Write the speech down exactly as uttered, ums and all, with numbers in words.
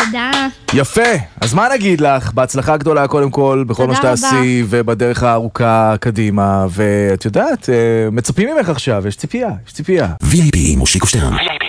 תודה. יפה, אז מה נגיד לך? בהצלחה גדולה קודם כל, בכל מה שתעשי, ובדרך הארוכה קדימה, ואת יודעת, מצפים ממך עכשיו, יש ציפייה, יש ציפייה. וי איי פי מושיקו שטרן.